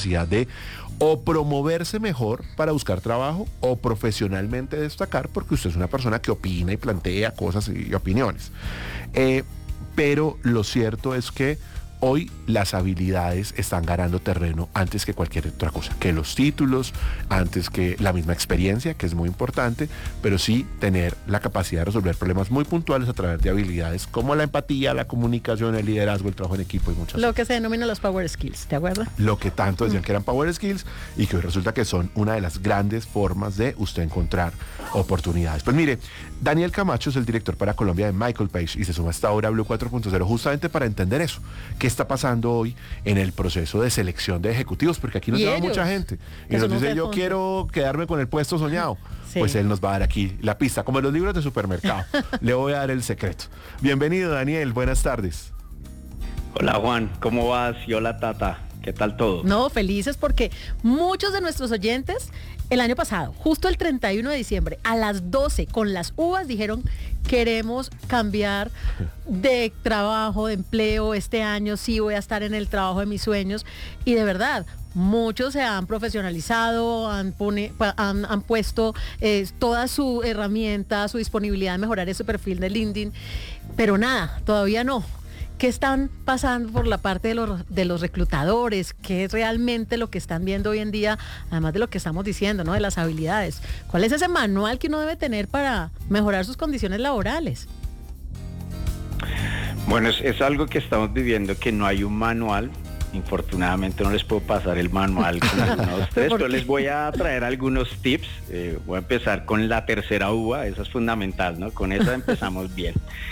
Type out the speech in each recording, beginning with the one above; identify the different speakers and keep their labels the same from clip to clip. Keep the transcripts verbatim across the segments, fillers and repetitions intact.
Speaker 1: capacidad de o promoverse mejor para buscar trabajo o profesionalmente destacar porque usted es una persona que opina y plantea cosas y opiniones. Eh, pero lo cierto es que hoy las habilidades están ganando terreno antes que cualquier otra cosa, que los títulos, antes que la misma experiencia, que es muy importante, pero sí tener la capacidad de resolver problemas muy puntuales a través de habilidades como la empatía, la comunicación, el liderazgo, el trabajo en equipo y muchas
Speaker 2: Lo
Speaker 1: otras.
Speaker 2: que se denomina los power skills, ¿te acuerdas?
Speaker 1: Lo que tanto decían que eran power skills y que hoy resulta que son una de las grandes formas de usted encontrar oportunidades. Pues mire, Daniel Camacho es el director para Colombia de Michael Page y se suma hasta ahora a Blue cuatro punto cero justamente para entender eso. ¿Qué está pasando hoy en el proceso de selección de ejecutivos? Porque aquí nos llama mucha gente y nos dice, yo quiero quedarme con el puesto soñado. Sí. Pues él nos va a dar aquí la pista, como en los libros de supermercado. Le voy a dar el secreto. Bienvenido, Daniel, buenas tardes.
Speaker 3: Hola, Juan, ¿cómo vas? Y hola, Tata, ¿qué tal todo?
Speaker 2: No, felices porque muchos de nuestros oyentes el año pasado, justo el treinta y uno de diciembre, a las doce, con las uvas, dijeron, queremos cambiar de trabajo, de empleo, este año sí voy a estar en el trabajo de mis sueños. Y de verdad, muchos se han profesionalizado, han, pone, han, han puesto eh, toda su herramienta, su disponibilidad de mejorar ese perfil de LinkedIn, pero nada, todavía no. ¿Qué están pasando por la parte de los, de los reclutadores? ¿Qué es realmente lo que están viendo hoy en día? Además de lo que estamos diciendo, ¿no? De las habilidades. ¿Cuál es ese manual que uno debe tener para mejorar sus condiciones laborales?
Speaker 3: Bueno, es, es algo que estamos viviendo, que no hay un manual. Infortunadamente no les puedo pasar el manual con algunos de ustedes, pero les voy a traer algunos tips. Eh, voy a empezar con la tercera uva, esa es fundamental, ¿no? Con esa empezamos bien.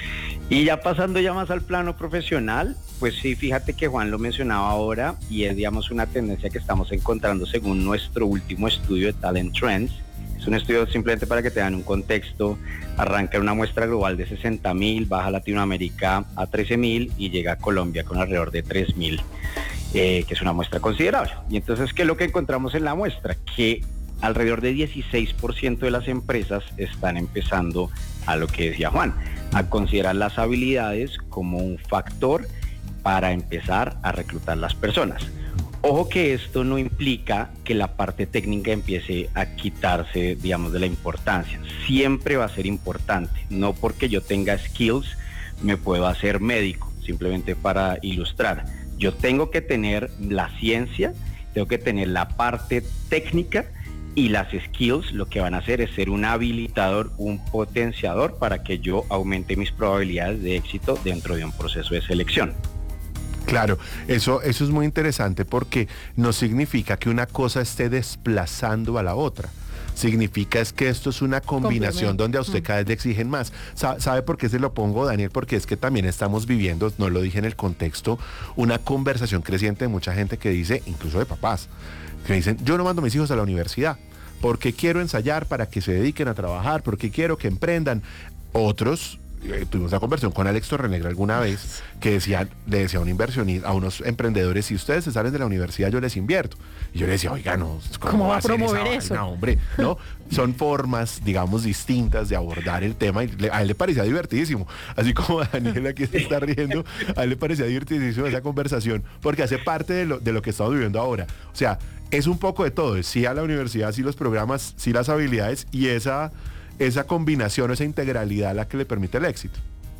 Speaker 3: Y ya pasando ya más al plano profesional, pues sí, fíjate que Juan lo mencionaba ahora y es, digamos, una tendencia que estamos encontrando según nuestro último estudio de Talent Trends. Es un estudio simplemente para que te dan un contexto, arranca en una muestra global de sesenta mil, baja a Latinoamérica a trece mil y llega a Colombia con alrededor de tres mil, eh, que es una muestra considerable. Y entonces, ¿qué es lo que encontramos en la muestra? Que alrededor de dieciséis por ciento de las empresas están empezando a lo que decía Juan, a considerar las habilidades como un factor para empezar a reclutar las personas. Ojo que esto no implica que la parte técnica empiece a quitarse, digamos, de la importancia. Siempre va a ser importante, no porque yo tenga skills me puedo hacer médico, simplemente para ilustrar. Yo tengo que tener la ciencia, tengo que tener la parte técnica, y las skills lo que van a hacer es ser un habilitador, un potenciador para que yo aumente mis probabilidades de éxito dentro de un proceso de selección.
Speaker 1: Claro, eso, eso es muy interesante porque no significa que una cosa esté desplazando a la otra. Significa es que esto es una combinación donde a usted cada vez le exigen más. ¿Sabe, ¿Sabe por qué se lo pongo, Daniel? Porque es que también estamos viviendo, no lo dije en el contexto, una conversación creciente de mucha gente que dice, incluso de papás, que dicen, yo no mando a mis hijos a la universidad porque quiero ensayar para que se dediquen a trabajar, porque quiero que emprendan. Otros, eh, tuvimos una conversación con Alex Torrenegra alguna vez, que decía, le decía a un inversionista, a unos emprendedores, si ustedes se salen de la universidad yo les invierto. Y yo le decía, oiga, no, ¿cómo,
Speaker 2: ¿Cómo va a
Speaker 1: hacer
Speaker 2: promover
Speaker 1: esa
Speaker 2: eso?
Speaker 1: vaina, hombre? ¿No? Son formas, digamos, distintas de abordar el tema y le, a él le parecía divertidísimo. Así como Daniel aquí se está riendo, a él le parecía divertidísimo esa conversación, porque hace parte de lo, de lo que estamos viviendo ahora. O sea, es un poco de todo, sí a la universidad, sí los programas, sí las habilidades y esa, esa combinación, esa integralidad la que le permite el éxito.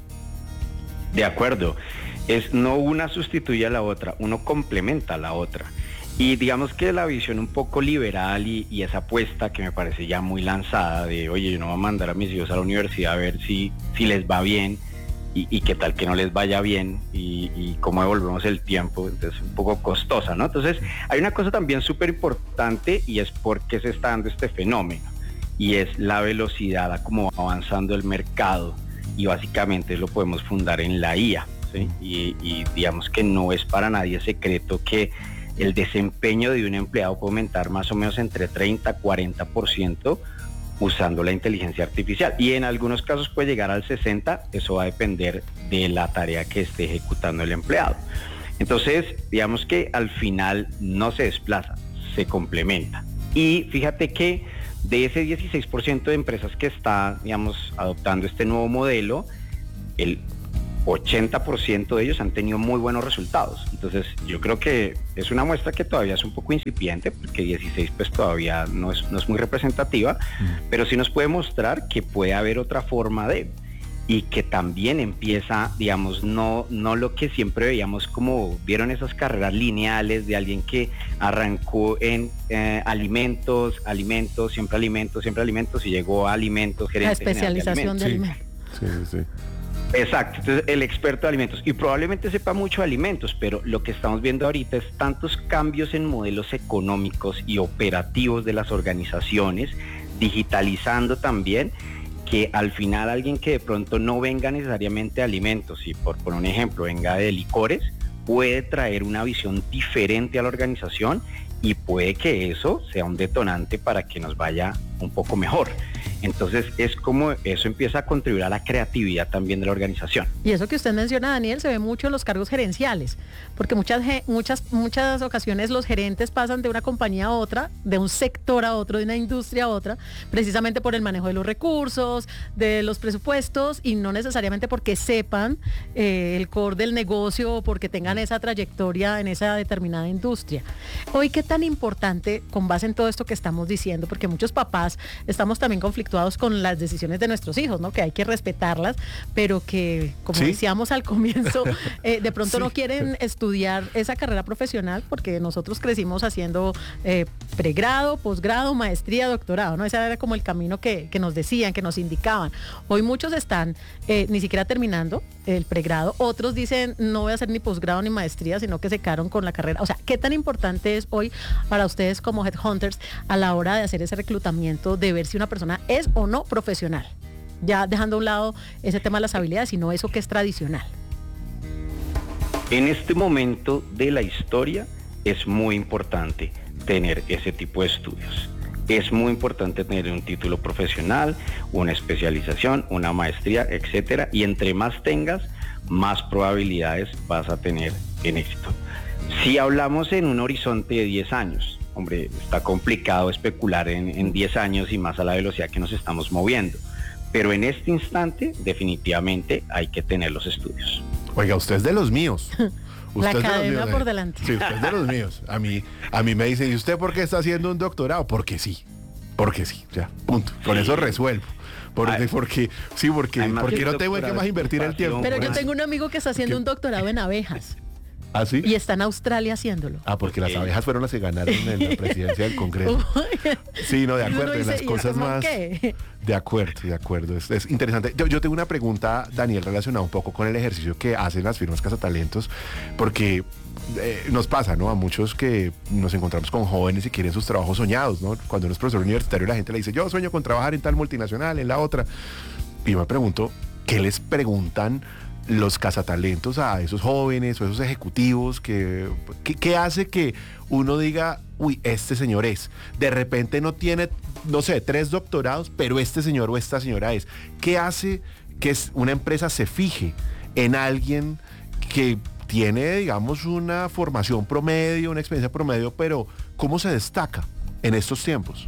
Speaker 3: De acuerdo, es no una sustituye a la otra, uno complementa a la otra. Y digamos que la visión un poco liberal y, y esa apuesta que me parece ya muy lanzada de, oye, yo no voy a mandar a mis hijos a la universidad a ver si, si les va bien y, y qué tal que no les vaya bien y, y cómo devolvemos el tiempo, entonces un poco costosa, ¿no? Entonces hay una cosa también súper importante y es por qué se está dando este fenómeno y es la velocidad a cómo va avanzando el mercado y básicamente lo podemos fundar en la I A, ¿sí? Y, y digamos que no es para nadie secreto que el desempeño de un empleado puede aumentar más o menos entre treinta a cuarenta por ciento usando la inteligencia artificial y en algunos casos puede llegar al sesenta por ciento, eso va a depender de la tarea que esté ejecutando el empleado. Entonces, digamos que al final no se desplaza, se complementa. Y fíjate que de ese dieciséis por ciento de empresas que está, digamos, adoptando este nuevo modelo, el ochenta por ciento de ellos han tenido muy buenos resultados. Entonces yo creo que es una muestra que todavía es un poco incipiente, porque dieciséis pues todavía no es, no es muy representativa, mm. pero sí nos puede mostrar que puede haber otra forma de, y que también empieza, digamos, no, no lo que siempre veíamos, como vieron esas carreras lineales de alguien que arrancó en eh, alimentos, alimentos, siempre alimentos, siempre alimentos, y llegó a alimentos, gerente
Speaker 2: la especialización de alimentos.
Speaker 1: Sí, sí, sí.
Speaker 3: Exacto, entonces el experto de alimentos, y probablemente sepa mucho de alimentos, pero lo que estamos viendo ahorita es tantos cambios en modelos económicos y operativos de las organizaciones, digitalizando también, que al final alguien que de pronto no venga necesariamente de alimentos, y por poner un ejemplo, venga de licores, puede traer una visión diferente a la organización, y puede que eso sea un detonante para que nos vaya un poco mejor. Entonces es como eso empieza a contribuir a la creatividad también de la organización.
Speaker 2: Y eso que usted menciona, Daniel, se ve mucho en los cargos gerenciales, porque muchas, muchas, muchas ocasiones los gerentes pasan de una compañía a otra, de un sector a otro, de una industria a otra, precisamente por el manejo de los recursos, de los presupuestos, y no necesariamente porque sepan eh, el core del negocio o porque tengan esa trayectoria en esa determinada industria. Hoy, ¿qué tan importante, con base en todo esto que estamos diciendo, porque muchos papás estamos también conflictuados con las decisiones de nuestros hijos, ¿no? Que hay que respetarlas, pero que, como ¿sí? decíamos al comienzo, eh, de pronto sí. no quieren estudiar esa carrera profesional, porque nosotros crecimos haciendo eh, pregrado, posgrado, maestría, doctorado, ¿no? Ese era como el camino que, que nos decían, que nos indicaban. Hoy muchos están eh, ni siquiera terminando el pregrado, otros dicen no voy a hacer ni posgrado ni maestría, sino que se quedaron con la carrera. O sea, ¿qué tan importante es hoy para ustedes como headhunters a la hora de hacer ese reclutamiento, de ver si una persona es o no profesional? Ya dejando a un lado ese tema de las habilidades, sino eso que es tradicional.
Speaker 3: En este momento de la historia es muy importante tener ese tipo de estudios. Es muy importante tener un título profesional, una especialización, una maestría, etcétera, y entre más tengas, más probabilidades vas a tener en éxito. Si hablamos en un horizonte de diez años, hombre, está complicado especular en, en diez años y más a la velocidad que nos estamos moviendo, pero en este instante definitivamente hay que tener los estudios.
Speaker 1: Oiga, usted es de los míos.
Speaker 2: La
Speaker 1: Usted
Speaker 2: academia por delante.
Speaker 1: Sí, usted es de los míos. A mí, a mí me dicen, ¿y usted por qué está haciendo un doctorado? Porque sí, porque sí, ya, punto. Con eso resuelvo. Porque, porque sí, porque, porque no tengo que más invertir el tiempo.
Speaker 2: Pero yo tengo un amigo que está haciendo un doctorado en abejas.
Speaker 1: ¿Ah, sí?
Speaker 2: Y está en Australia haciéndolo.
Speaker 1: Ah, porque las abejas fueron las que ganaron en la presidencia del Congreso. Sí, no, de acuerdo, en las cosas más... ¿Qué? De acuerdo, de acuerdo. Es, es interesante. Yo, yo tengo una pregunta, Daniel, relacionada un poco con el ejercicio que hacen las firmas cazatalentos, porque eh, nos pasa, ¿no? A muchos que nos encontramos con jóvenes y quieren sus trabajos soñados, ¿no? Cuando uno es profesor universitario, la gente le dice, yo sueño con trabajar en tal multinacional, en la otra. Y yo me pregunto, ¿qué les preguntan los cazatalentos a esos jóvenes o esos ejecutivos? Que, que, que hace que uno diga, uy, este señor es, de repente no tiene, no sé, tres doctorados, pero este señor o esta señora es? ¿Qué hace que una empresa se fije en alguien que tiene, digamos, una formación promedio, una experiencia promedio, pero cómo se destaca en estos tiempos?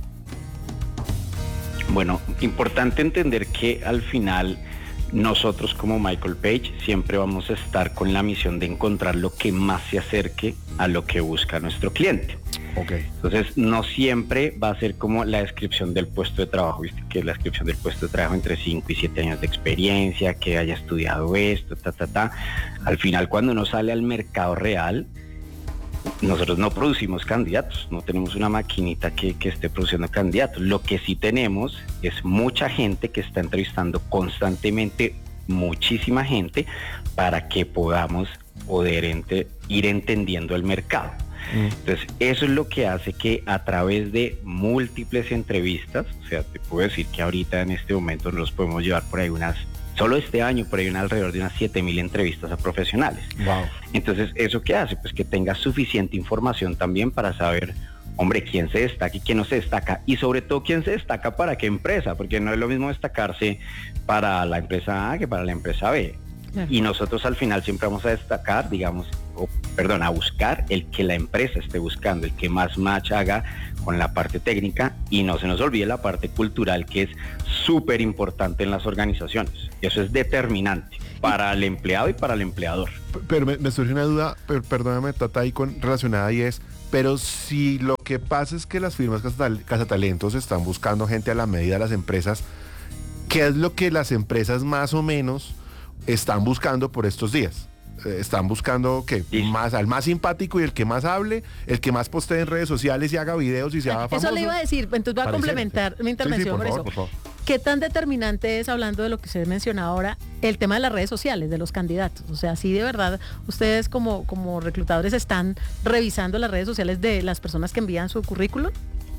Speaker 3: Bueno, importante entender que al final nosotros como Michael Page siempre vamos a estar con la misión de encontrar lo que más se acerque a lo que busca nuestro cliente.
Speaker 1: Okay.
Speaker 3: Entonces no siempre va a ser como la descripción del puesto de trabajo, ¿viste? Que es la descripción del puesto de trabajo entre cinco y siete años de experiencia, que haya estudiado esto, ta, ta, ta. Al final, cuando uno sale al mercado real, nosotros no producimos candidatos, no tenemos una maquinita que, que esté produciendo candidatos. Lo que sí tenemos es mucha gente que está entrevistando constantemente, muchísima gente, para que podamos poder ente, ir entendiendo el mercado. Mm. Entonces, eso es lo que hace que a través de múltiples entrevistas, o sea, te puedo decir que ahorita en este momento nos podemos llevar por ahí unas, solo este año, por ahí una, alrededor de unas siete mil entrevistas a profesionales.
Speaker 1: Wow.
Speaker 3: Entonces, ¿eso qué hace? Pues que tengas suficiente información también para saber, hombre, quién se destaca y quién no se destaca. Y sobre todo, quién se destaca para qué empresa, porque no es lo mismo destacarse para la empresa A que para la empresa B. Claro. Y nosotros al final siempre vamos a destacar, digamos, o perdón, a buscar el que la empresa esté buscando, el que más match haga con la parte técnica, y no se nos olvide la parte cultural, que es súper importante en las organizaciones. Eso es determinante para el empleado y para el empleador.
Speaker 1: Pero me, me surge una duda, per, perdóname, Tata, ahí con, relacionada, y es, pero si lo que pasa es que las firmas Cazatal- Cazatalentos están buscando gente a la medida de las empresas, ¿qué es lo que las empresas más o menos están buscando por estos días? Están buscando que más al más simpático y el que más hable, el que más postee en redes sociales y haga videos y se haga famoso.
Speaker 2: Eso le iba a decir, entonces voy a
Speaker 1: Pareciera,
Speaker 2: complementar
Speaker 1: sí.
Speaker 2: mi intervención
Speaker 1: Sí, sí, por
Speaker 2: por
Speaker 1: favor,
Speaker 2: eso.
Speaker 1: por favor.
Speaker 2: ¿Qué tan determinante es, hablando de lo que usted menciona ahora, el tema de las redes sociales, de los candidatos? O sea, si de verdad ustedes como, como reclutadores están revisando las redes sociales de las personas que envían su currículum.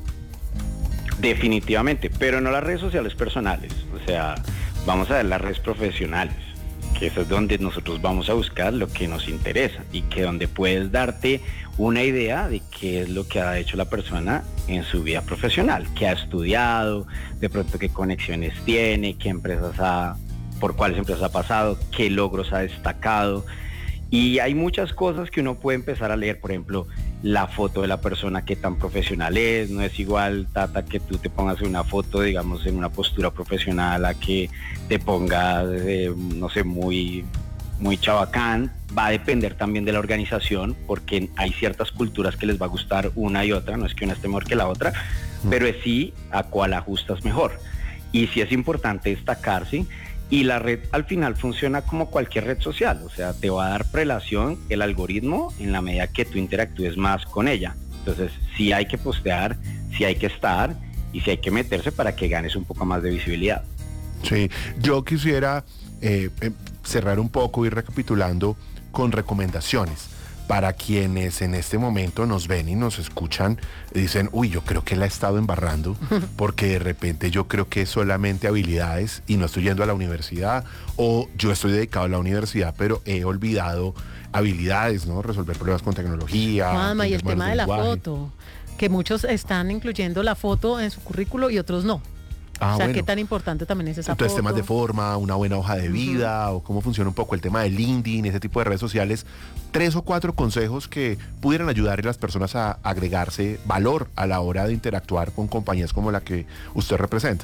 Speaker 3: Definitivamente, pero no las redes sociales personales, o sea, vamos a ver las redes profesionales, que eso es donde nosotros vamos a buscar lo que nos interesa y que donde puedes darte una idea de qué es lo que ha hecho la persona en su vida profesional, qué ha estudiado, de pronto qué conexiones tiene, qué empresas ha, por cuáles empresas ha pasado, qué logros ha destacado. Y hay muchas cosas que uno puede empezar a leer, por ejemplo, la foto de la persona, qué tan profesional es. No es igual, Tata, que tú te pongas una foto, digamos, en una postura profesional a que te pongas, eh, no sé, muy, muy chabacán. Va a depender también de la organización, porque hay ciertas culturas que les va a gustar una y otra, no es que una esté mejor que la otra, pero es sí a cuál ajustas mejor. Y sí es importante destacarse. Y la red al final funciona como cualquier red social, o sea, te va a dar prelación el algoritmo en la medida que tú interactúes más con ella. Entonces, sí hay que postear, sí hay que estar y sí hay que meterse para que ganes un poco más de visibilidad.
Speaker 1: Sí, yo quisiera eh, eh, cerrar un poco y recapitulando con recomendaciones para quienes en este momento nos ven y nos escuchan y dicen, uy, yo creo que la he estado embarrando, porque de repente yo creo que es solamente habilidades y no estoy yendo a la universidad, o yo estoy dedicado a la universidad, pero he olvidado habilidades, ¿no? Resolver problemas con tecnología.
Speaker 2: Juanma, y el tema de la
Speaker 1: lenguaje.
Speaker 2: foto, que muchos están incluyendo la foto en su currículo y otros no.
Speaker 1: Ah,
Speaker 2: o sea,
Speaker 1: bueno.
Speaker 2: qué tan importante también es esa
Speaker 1: Entonces,
Speaker 2: foto.
Speaker 1: temas de forma, una buena hoja de vida, uh-huh. o cómo funciona un poco el tema de LinkedIn, ese tipo de redes sociales. Tres o cuatro consejos que pudieran ayudar a las personas a agregarse valor a la hora de interactuar con compañías como la que usted representa.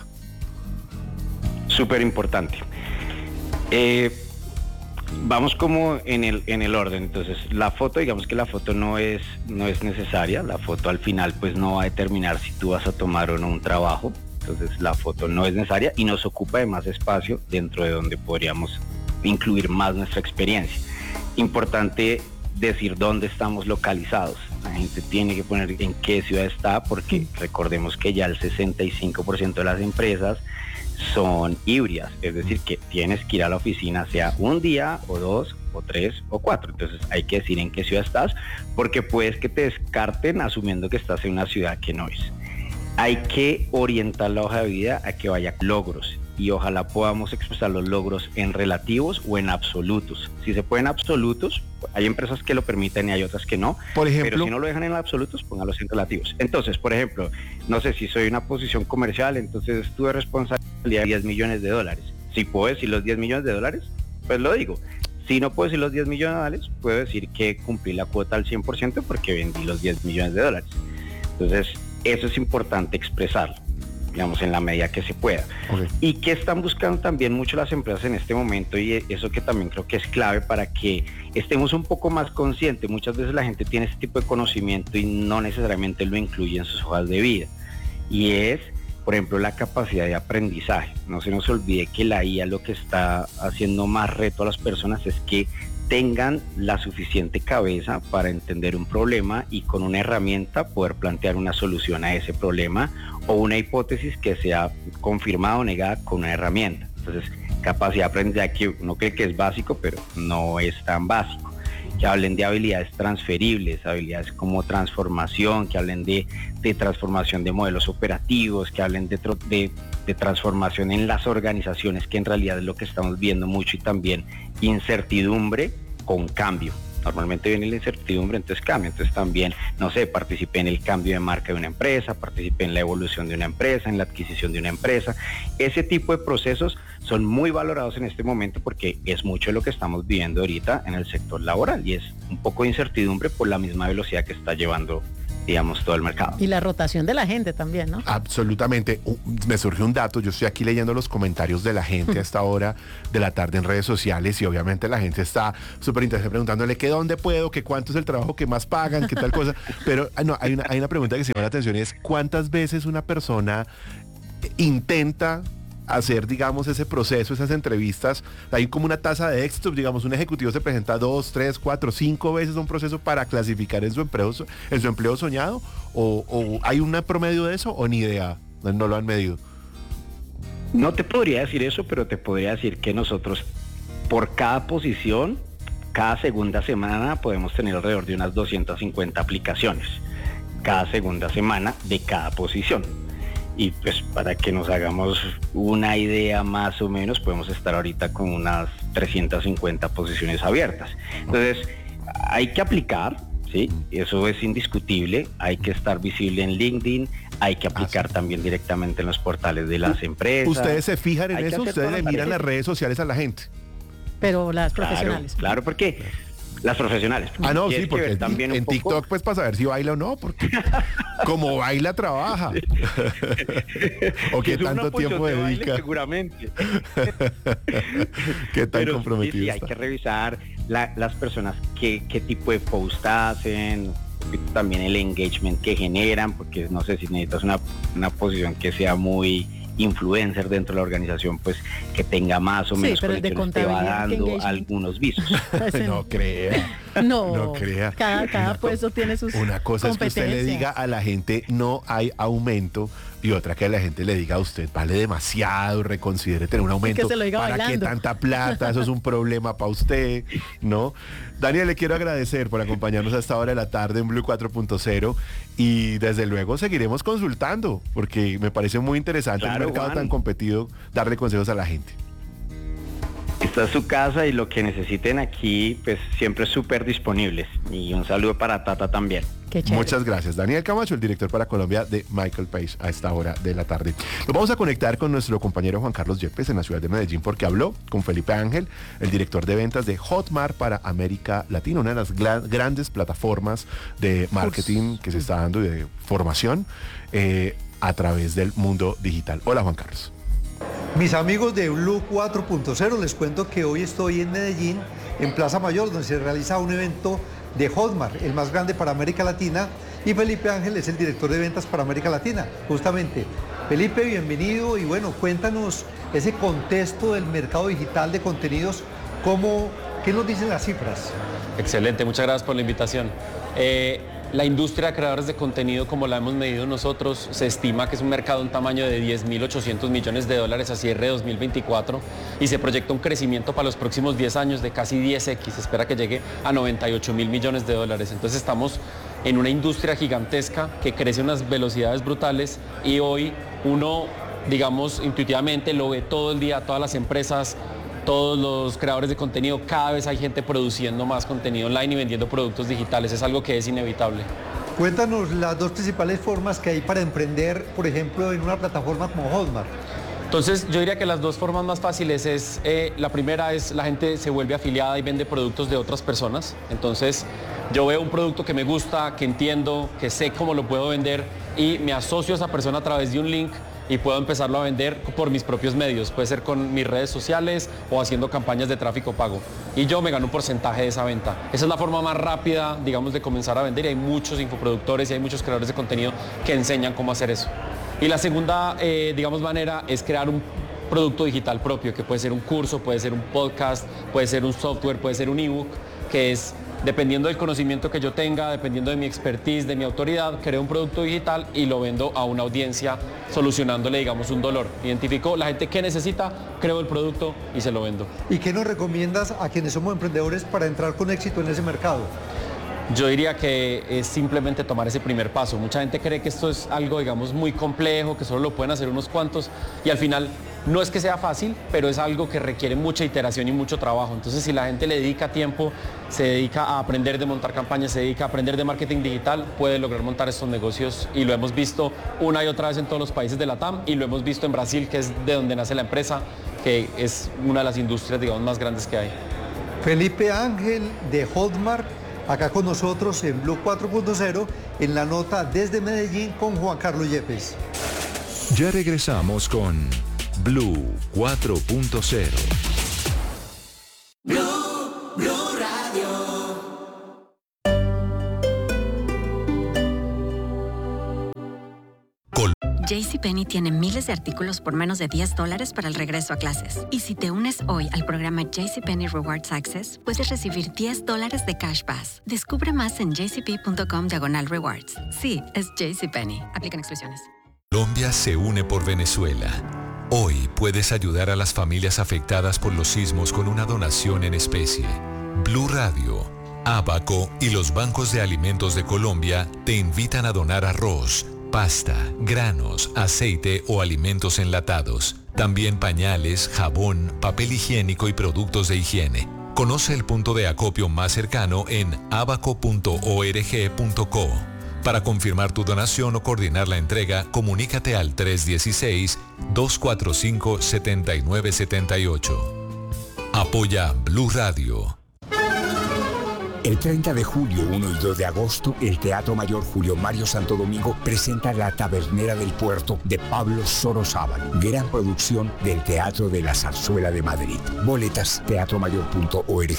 Speaker 3: Súper importante. Eh, vamos como en el, en el orden. Entonces, la foto, digamos que la foto no es, no es necesaria. La foto al final pues no va a determinar si tú vas a tomar o no un trabajo. Entonces la foto no es necesaria y nos ocupa de más espacio dentro de donde podríamos incluir más nuestra experiencia. Importante decir dónde estamos localizados. La gente tiene que poner en qué ciudad está, porque sí. Recordemos que ya el sesenta y cinco por ciento de las empresas son híbridas, es decir, que tienes que ir a la oficina sea un día o dos o tres o cuatro. Entonces hay que decir en qué ciudad estás, porque puedes que te descarten asumiendo que estás en una ciudad que no es. Hay que orientar la hoja de vida a que vaya logros y ojalá podamos expresar los logros en relativos o en absolutos. Si se pueden absolutos, hay empresas que lo permiten y hay otras que no.
Speaker 1: Por ejemplo,
Speaker 3: pero si no lo dejan en absolutos, póngalos en relativos. Entonces, por ejemplo, no sé si soy una posición comercial, entonces tuve responsabilidad de diez millones de dólares. Si puedo decir los diez millones de dólares, pues lo digo. Si no puedo decir los diez millones de dólares, puedo decir que cumplí la cuota al cien por ciento porque vendí los diez millones de dólares. Entonces, eso es importante expresarlo, digamos, en la medida que se pueda. Okay. Y que están buscando también mucho las empresas en este momento, y eso que también creo que es clave para que estemos un poco más conscientes. Muchas veces la gente tiene este tipo de conocimiento y no necesariamente lo incluye en sus hojas de vida. Y es, por ejemplo, la capacidad de aprendizaje. No se nos olvide que la I A lo que está haciendo más reto a las personas es que tengan la suficiente cabeza para entender un problema y con una herramienta poder plantear una solución a ese problema o una hipótesis que sea confirmada o negada con una herramienta. Entonces, capacidad de aprendizaje que uno cree que es básico, pero no es tan básico. Que hablen de habilidades transferibles, habilidades como transformación, que hablen de, de transformación de modelos operativos, que hablen de, de, de transformación en las organizaciones, que en realidad es lo que estamos viendo mucho, y también incertidumbre con cambio. normalmente viene la incertidumbre, entonces cambia. Entonces también, no sé, participé en el cambio de marca de una empresa, participé en la evolución de una empresa, en la adquisición de una empresa. Ese tipo de procesos son muy valorados en este momento porque es mucho de lo que estamos viviendo ahorita en el sector laboral y es un poco de incertidumbre por la misma velocidad que está llevando, digamos, todo el mercado.
Speaker 2: Y la rotación de la gente también, ¿no?
Speaker 1: Absolutamente. Uh, me surgió un dato, yo estoy aquí leyendo los comentarios de la gente a esta hora de la tarde en redes sociales y obviamente la gente está súper interesada preguntándole que dónde puedo, que cuánto es el trabajo que más pagan, qué tal cosa. Pero no, hay una, hay una pregunta que se llama la atención y es ¿cuántas veces una persona intenta hacer, digamos, ese proceso, esas entrevistas? Hay como una tasa de éxito, digamos, un ejecutivo se presenta dos, tres, cuatro, cinco veces a un proceso para clasificar en su empleo, en su empleo soñado, o, o hay un promedio de eso, o ni idea, no lo han medido.
Speaker 3: No te podría decir eso, pero te podría decir que nosotros, por cada posición, cada segunda semana podemos tener alrededor de unas doscientas cincuenta aplicaciones, cada segunda semana de cada posición. Y pues para que nos hagamos una idea más o menos, podemos estar ahorita con unas trescientas cincuenta posiciones abiertas. Entonces, hay que aplicar, ¿sí? Eso es indiscutible, hay que estar visible en LinkedIn, hay que aplicar ah, sí. también directamente en los portales de las empresas.
Speaker 1: ¿Ustedes se fijan en eso? ¿Ustedes le miran las redes sociales a la gente?
Speaker 2: Pero las profesionales.
Speaker 3: Claro, claro, porque... Las profesionales.
Speaker 1: Ah, no, sí, porque también en TikTok, poco... pues para saber si baila o no, porque como baila, trabaja. O qué tanto tiempo dedica.
Speaker 3: Baile, seguramente.
Speaker 1: Qué tan Pero, comprometido
Speaker 3: sí, sí,
Speaker 1: está.
Speaker 3: Hay que revisar la, las personas qué, qué tipo de post hacen, también el engagement que generan, porque no sé si necesitas una, una posición que sea muy influencer dentro de la organización, pues que tenga más o menos,
Speaker 2: sí, pero el de
Speaker 3: te va dando algunos visos.
Speaker 1: No crea.
Speaker 2: No,
Speaker 1: no crea.
Speaker 2: Cada, cada puesto tiene sus
Speaker 1: Una cosa es que usted le diga a la gente no hay aumento y otra que a la gente le diga a usted vale demasiado, reconsidere tener un aumento.
Speaker 2: Que se lo diga
Speaker 1: ¿Para
Speaker 2: bailando?
Speaker 1: qué tanta plata? Eso es un problema para usted, ¿no? Daniel, le quiero agradecer por acompañarnos a esta hora de la tarde en Blue cuatro punto cero y desde luego seguiremos consultando porque me parece muy interesante
Speaker 3: claro,
Speaker 1: un mercado
Speaker 3: Juan.
Speaker 1: tan competido, darle consejos a la gente.
Speaker 3: Esta es su casa y lo que necesiten aquí, pues siempre súper disponibles. Y un saludo para Tata también.
Speaker 1: Muchas gracias. Daniel Camacho, el director para Colombia de Michael Page a esta hora de la tarde. Nos vamos a conectar con nuestro compañero Juan Carlos Yepes en la ciudad de Medellín porque habló con Felipe Ángel, el director de ventas de Hotmart para América Latina, una de las grandes plataformas de marketing que se está dando y de formación eh, a través del mundo digital. Hola, Juan Carlos.
Speaker 4: Mis amigos de Blue cuatro punto cero, les cuento que hoy estoy en Medellín, en Plaza Mayor, donde se realiza un evento de Hotmart, el más grande para América Latina, y Felipe Ángel es el director de ventas para América Latina, justamente. Felipe, bienvenido, y bueno, cuéntanos ese contexto del mercado digital de contenidos, ¿cómo, qué nos dicen las cifras?
Speaker 5: Excelente, muchas gracias por la invitación. Eh, La industria de creadores de contenido, como la hemos medido nosotros, se estima que es un mercado de un tamaño de diez mil ochocientos millones de dólares a cierre de dos mil veinticuatro y se proyecta un crecimiento para los próximos diez años de casi diez equis, se espera que llegue a noventa y ocho mil millones de dólares. Entonces estamos en una industria gigantesca que crece a unas velocidades brutales y hoy uno, digamos, intuitivamente lo ve todo el día, todas las empresas, todos los creadores de contenido, cada vez hay gente produciendo más contenido online y vendiendo productos digitales, es algo que es inevitable.
Speaker 4: Cuéntanos las dos principales formas que hay para emprender, por ejemplo, en una plataforma como Hotmart.
Speaker 5: Entonces yo diría que las dos formas más fáciles es, eh, la primera es la gente se vuelve afiliada y vende productos de otras personas, entonces yo veo un producto que me gusta, que entiendo, que sé cómo lo puedo vender y me asocio a esa persona a través de un link y puedo empezarlo a vender por mis propios medios, puede ser con mis redes sociales o haciendo campañas de tráfico pago y yo me gano un porcentaje de esa venta. Esa es la forma más rápida, digamos, de comenzar a vender y hay muchos infoproductores y hay muchos creadores de contenido que enseñan cómo hacer eso. Y la segunda, eh, digamos, manera es crear un producto digital propio, que puede ser un curso, puede ser un podcast, puede ser un software, puede ser un ebook, que es dependiendo del conocimiento que yo tenga, dependiendo de mi expertise, de mi autoridad, creo un producto digital y lo vendo a una audiencia solucionándole, digamos, un dolor. Identifico la gente que necesita, creo el producto y se lo vendo.
Speaker 4: ¿Y qué nos recomiendas a quienes somos emprendedores para entrar con éxito en ese mercado?
Speaker 5: Yo diría que es simplemente tomar ese primer paso. Mucha gente cree que esto es algo, digamos, muy complejo, que solo lo pueden hacer unos cuantos y al final No es que sea fácil, pero es algo que requiere mucha iteración y mucho trabajo. Entonces, si la gente le dedica tiempo, se dedica a aprender de montar campañas, se dedica a aprender de marketing digital, puede lograr montar estos negocios. Y lo hemos visto una y otra vez en todos los países de la T A M, y lo hemos visto en Brasil, que es de donde nace la empresa, que es una de las industrias, digamos, más grandes que hay.
Speaker 4: Felipe Ángel de Hotmart, acá con nosotros en Blue cuatro punto cero, en la nota desde Medellín con Juan Carlos Yepes.
Speaker 6: Ya regresamos con Blue cuatro punto cero.
Speaker 7: Blue, Blue Radio.
Speaker 8: JCPenney tiene miles de artículos por menos de diez dólares para el regreso a clases. Y si te unes hoy al programa JCPenney Rewards Access, puedes recibir diez dólares de Cash Pass. Descubre más en jcp.com diagonal rewards. Sí, es JCPenney. Aplican exclusiones.
Speaker 6: Colombia se une por Venezuela. Hoy puedes ayudar a las familias afectadas por los sismos con una donación en especie. Blue Radio, Abaco y los bancos de alimentos de Colombia te invitan a donar arroz, pasta, granos, aceite o alimentos enlatados. También pañales, jabón, papel higiénico y productos de higiene. Conoce el punto de acopio más cercano en abaco punto org punto co. Para confirmar tu donación o coordinar la entrega, comunícate al tres uno seis, dos cuatro cinco, siete nueve siete ocho. Apoya Blue Radio.
Speaker 9: El treinta de julio, uno y dos de agosto, el Teatro Mayor Julio Mario Santo Domingo presenta La Tabernera del Puerto de Pablo Sorozábal, gran producción del Teatro de la Zarzuela de Madrid. Boletas, teatro mayor punto org.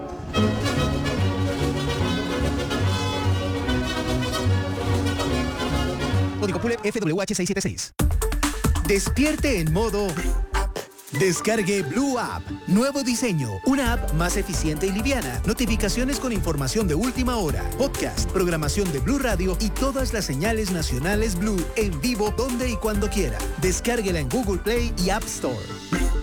Speaker 10: Código P U L E F W H seiscientos setenta y seis. Despierte en modo... Descargue Blue App. Nuevo diseño. Una app más eficiente y liviana. Notificaciones con información de última hora. Podcast, programación de Blue Radio y todas las señales nacionales Blue en vivo donde y cuando quiera. Descárguela en Google Play y App Store.